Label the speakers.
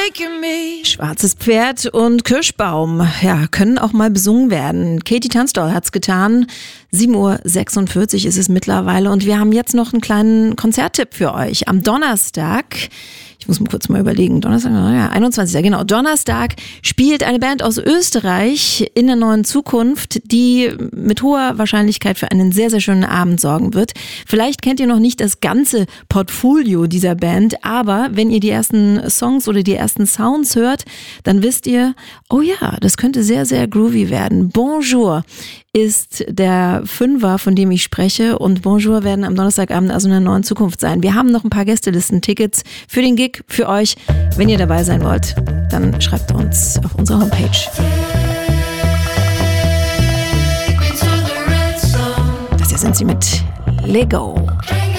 Speaker 1: Schwarzes Pferd und Kirschbaum, ja, können auch mal besungen werden. Katie Tunstall hat's getan. 7:46 Uhr ist es mittlerweile und wir haben jetzt noch einen kleinen Konzerttipp für euch. Am Donnerstag, ich muss mal kurz überlegen, Donnerstag, ja, 21. Genau, Donnerstag spielt eine Band aus Österreich in der Neuen Zukunft, die mit hoher Wahrscheinlichkeit für einen sehr, sehr schönen Abend sorgen wird. Vielleicht kennt ihr noch nicht das ganze Portfolio dieser Band, aber wenn ihr die ersten Songs oder die ersten Sounds hört, dann wisst ihr, oh ja, das könnte sehr, sehr groovy werden. Bonjour ist der Fünfer, von dem ich spreche, und Bonjour werden am Donnerstagabend also in der Neuen Zukunft sein. Wir haben noch ein paar Gästelisten-Tickets für den Gig, für euch. Wenn ihr dabei sein wollt, dann schreibt uns auf unserer Homepage. Das hier sind sie mit Lego.